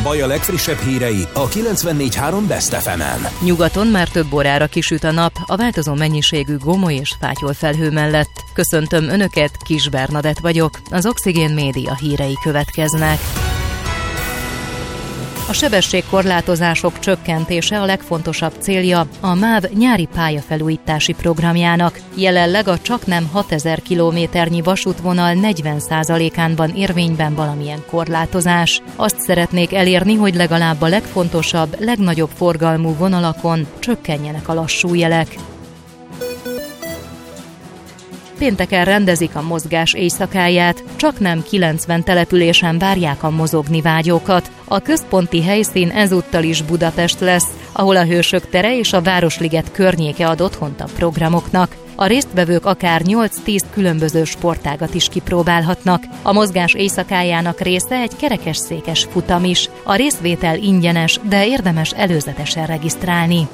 Baj a legfrissebb hírei a 94.3 Best FM-en. Nyugaton már több órára kisüt a nap, a változó mennyiségű gomoly és fátyol felhő mellett. Köszöntöm Önöket, Kis Bernadett vagyok, az Oxigén Média hírei következnek. A sebességkorlátozások csökkentése a legfontosabb célja a MÁV nyári pályafelújítási programjának. Jelenleg a csaknem 6000 kilométernyi vasútvonal 40%-án van érvényben valamilyen korlátozás. Azt szeretnék elérni, hogy legalább a legfontosabb, legnagyobb forgalmú vonalakon csökkenjenek a lassú jelek. Pénteken rendezik a mozgás éjszakáját, csaknem 90 településen várják a mozogni vágyókat. A központi helyszín ezúttal is Budapest lesz, ahol a Hősök tere és a Városliget környéke ad otthont a programoknak. A résztvevők akár 8-10 különböző sportágat is kipróbálhatnak. A mozgás éjszakájának része egy kerekesszékes futam is. A részvétel ingyenes, de érdemes előzetesen regisztrálni.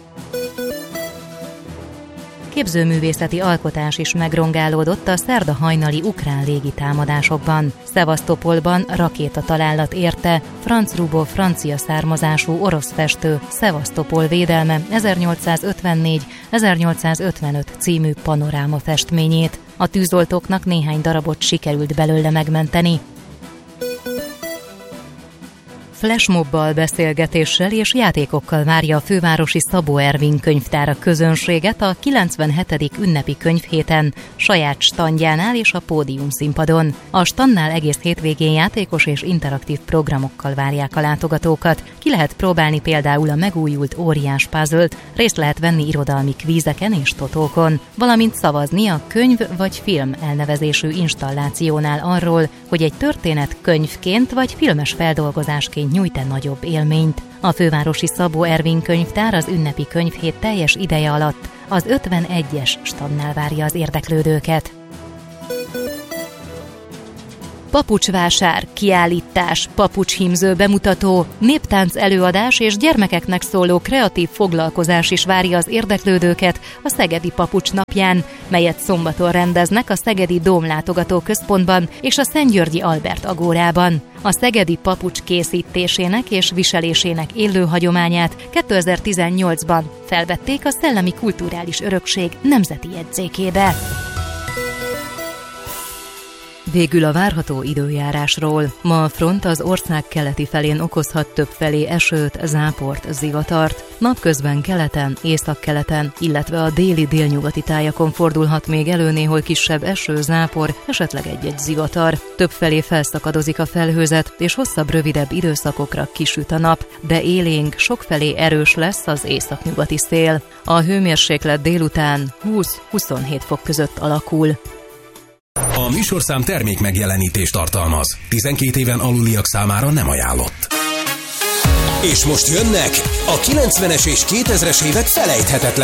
Képzőművészeti alkotás is megrongálódott a szerda hajnali ukrán légitámadásokban. Szevasztopolban rakétatalálat érte Franz Rubó francia származású orosz festő Szevasztopol védelme 1844-1855 című panoráma festményét. A tűzoltóknak néhány darabot sikerült belőle megmenteni. Flashmobbal, beszélgetéssel és játékokkal várja a fővárosi Szabó Ervin könyvtár a közönséget a 97. ünnepi könyvhéten, saját standjánál és a pódium színpadon. A standnál egész hétvégén játékos és interaktív programokkal várják a látogatókat. Ki lehet próbálni például a megújult óriás puzzle-t, részt lehet venni irodalmi kvízeken és totókon, valamint szavazni a könyv vagy film elnevezésű installációnál arról, hogy egy történet könyvként vagy filmes feldolgozásként nyújt-e nagyobb élményt. A fővárosi Szabó Ervin könyvtár az ünnepi könyvhét teljes ideje alatt az 51-es standnál várja az érdeklődőket. Papucsvásár, kiállítás, papucshímző bemutató, néptánc előadás és gyermekeknek szóló kreatív foglalkozás is várja az érdeklődőket a Szegedi Papucs napján, melyet szombaton rendeznek a Szegedi Dóm Központban és a Szentgyörgyi Albert Agórában. A szegedi papucs készítésének és viselésének élő hagyományát 2018-ban felvették a Szellemi Kulturális Örökség nemzeti jegyzékébe. Végül a várható időjárásról. Ma a front az ország keleti felén okozhat többfelé esőt, záport, zivatart. Napközben keleten, északkeleten, illetve a déli délnyugati tájakon fordulhat még elő néhol kisebb eső, zápor, esetleg egy-egy zivatar. Többfelé felszakadozik a felhőzet, és hosszabb, rövidebb időszakokra kisüt a nap, de élénk, sokfelé erős lesz az északnyugati szél. A hőmérséklet délután 20-27 fok között alakul. A műsorszám termék megjelenítést tartalmaz. 12 éven aluliak számára nem ajánlott. És most jönnek a 90-es és 2000-es évek felejthetetlen